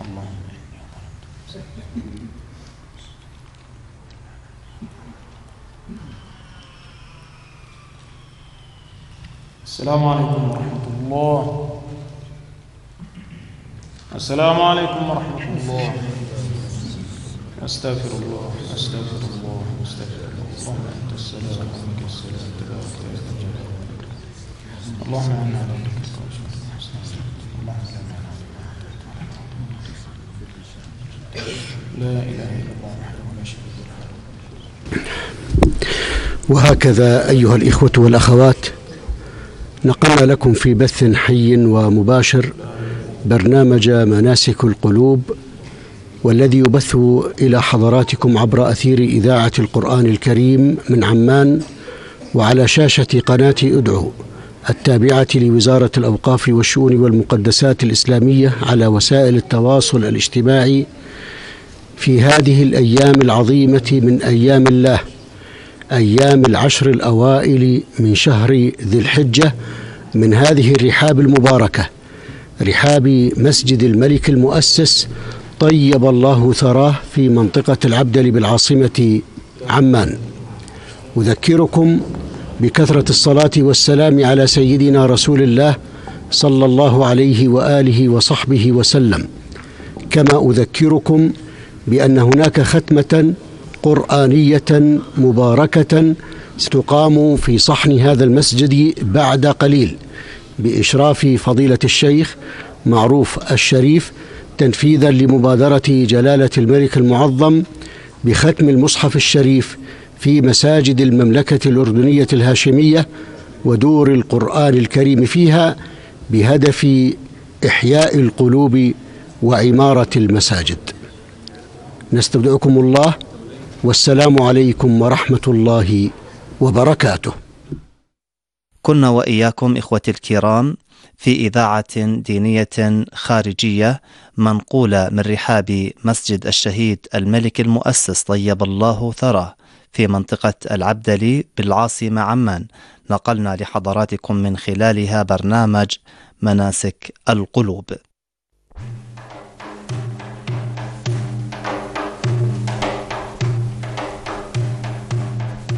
السلام عليكم ورحمة الله. السلام عليكم ورحمة الله. أستغفر الله أستغفر الله أستغفر الله. اللهم أنت السلام ومنك السلام تبارك يا ذا الجلال والإكرام. اللهم أعنا على ذكرك وشكرك وحسن عبادتك. لا إله إلا الله وحده لا شريك له. وهكذا أيها الإخوة والأخوات، نقلنا لكم في بث حي ومباشر برنامج مناسك القلوب، والذي يبث إلى حضراتكم عبر أثير إذاعة القرآن الكريم من عمان، وعلى شاشة قناة أدعو التابعة لوزارة الأوقاف والشؤون والمقدسات الإسلامية على وسائل التواصل الاجتماعي في هذه الأيام العظيمة من أيام الله، أيام العشر الأوائل من شهر ذي الحجة، من هذه الرحاب المباركة، رحاب مسجد الملك المؤسس طيب الله ثراه في منطقة العبدل بالعاصمة عمان. أذكركم بكثرة الصلاة والسلام على سيدنا رسول الله صلى الله عليه وآله وصحبه وسلم، كما أذكركم بأن هناك ختمة قرآنية مباركة ستقام في صحن هذا المسجد بعد قليل بإشراف فضيلة الشيخ معروف الشريف، تنفيذا لمبادرة جلالة الملك المعظم بختم المصحف الشريف في مساجد المملكة الأردنية الهاشمية ودور القرآن الكريم فيها، بهدف إحياء القلوب وعمارة المساجد. نستودعكم الله، والسلام عليكم ورحمة الله وبركاته. كنا وإياكم إخوتي الكرام في إذاعة دينية خارجية منقولة من رحاب مسجد الشهيد الملك المؤسس طيب الله ثراه في منطقة العبدلي بالعاصمة عمان. نقلنا لحضراتكم من خلالها برنامج مناسك القلوب.